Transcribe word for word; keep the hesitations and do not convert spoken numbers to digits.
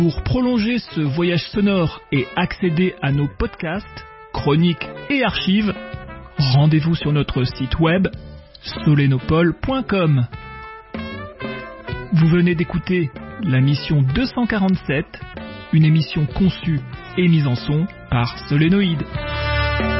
Pour prolonger ce voyage sonore et accéder à nos podcasts, chroniques et archives, rendez-vous sur notre site web solenopole point com. Vous venez d'écouter la mission deux cent quarante-sept, une émission conçue et mise en son par Solénoïde.